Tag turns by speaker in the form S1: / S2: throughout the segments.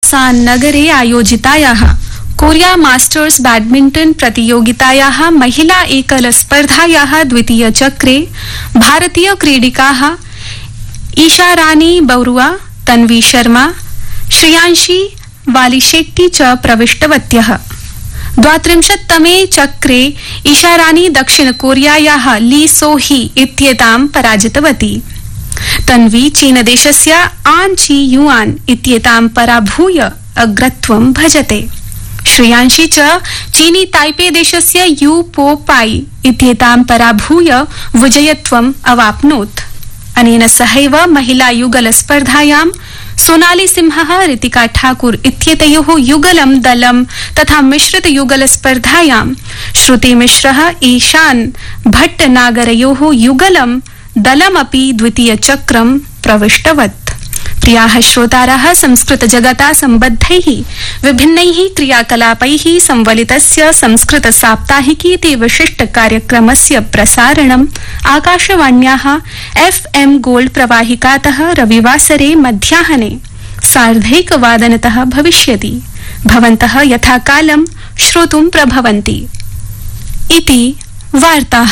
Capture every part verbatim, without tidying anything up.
S1: Busan नगरे आयोजितायाः Korea masters badminton प्रतियोगितायाः महिला एकल स्पर्धायाः द्वितीय चक्रे भारतीय क्रीडिकाः ईशा रानी बरुआ, तन्वी शर्मा, श्रियांशी वालीशेट्टी च प्रविष्टवत्यः। द्वात्रिंशत्तमे चक्रे ईशा रानी दक्षिण कोरियायाः ली सोही इत्येतां पराजितवती। तन्वी चीनदेशस्य आन ची युआन इत्येतां पराभूय अग्रत्वं भजते। श्रियांशी च चीनी ताइपे देशस्य यू पो पाई इत्येतां पराभूय विजयत्वम् अवाप्नोत्। अनेन सहैव महिला युगल स्पर्धायां सोनाली सिंहः ऋतिका ठाकुर इत्येतयोः युगलं दलं तथा मिश्रित युगल स्पर्धायां श्रुति मिश्रः ईशान भट्टनागरयोः युगलं दलमपि द्वितीय चक्रं प्रविष्टवत्। प्रियाः श्रोतारः, संस्कृत जगता सम्बद्धैः विभिन्नैः क्रियाकलापैः संवलितस्य संस्कृत साप्ताहिकी इति विशिष्ट कार्यक्रमस्य प्रसारणम् आकाशवाण्याः एफ एम गोल्ड प्रवाहिकातः रविवासरे मध्याह्ने सार्धैकवादनतः भविष्यति। भवन्तः यथाकालं श्रोतुं प्रभवन्ति। इति वार्ताः।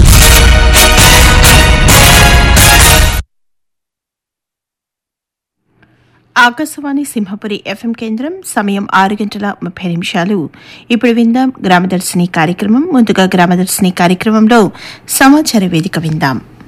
S2: ఆకాశవాణి సింహపురి ఎఫ్ఎం కేంద్రం. సమయం ఆరు గంటల ముప్పై నిమిషాలు. ఇప్పుడు విందాం గ్రామదర్శిని కార్యక్రమం. ముందుగా గ్రామదర్శిని కార్యక్రమంలో సమాచార వేదిక విందాం.